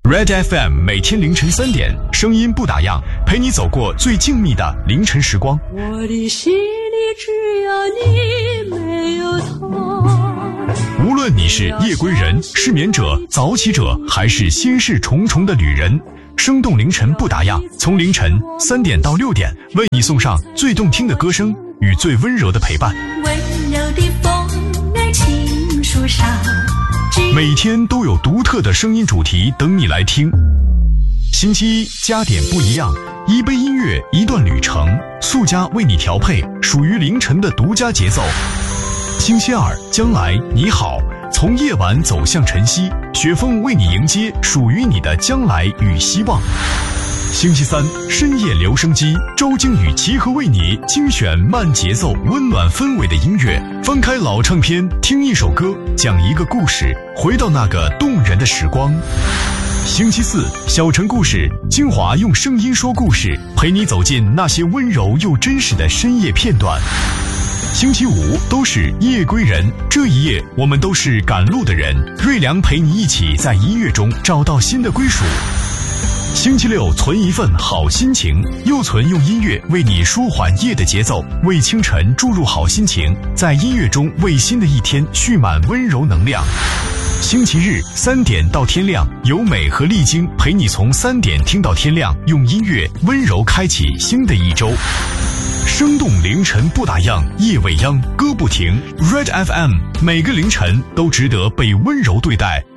Red FM 每天凌晨3点，声音不打烊，陪你走过最静谧的凌晨时光。 我的心里只有你，没有他。 无论你是夜归人、失眠者、早起者，还是心事重重的旅人，生动凌晨不打烊，从凌晨3点到6点，为你送上最动听的歌声与最温柔的陪伴。 温柔的风儿轻树上， 每天都有独特的声音主题等你来听。星期一加点不一样，一杯音乐，一段旅程，素家为你调配属于凌晨的独家节奏。星期二将来你好，从夜晚走向晨曦，雪峰为你迎接属于你的将来与希望。星期三深夜留声机，周京与齐和为你精选慢节奏温暖氛围的音乐，翻开老唱片，听一首歌，讲一个故事，回到那个动人的时光。星期四小城故事，精华用声音说故事，陪你走进那些温柔又真实的深夜片段。星期五都是夜归人，这一夜我们都是赶路的人，瑞良陪你一起在音乐中找到新的归属。星期六存一份好心情，又存用音乐为你舒缓夜的节奏，为清晨注入好心情，在音乐中为新的一天蓄满温柔能量。星期日3点到天亮，由美和丽晶陪你从3点听到天亮，用音乐温柔开启新的一周。生动凌晨不打烊，夜未央歌不停。 Red FM 每个凌晨都值得被温柔对待，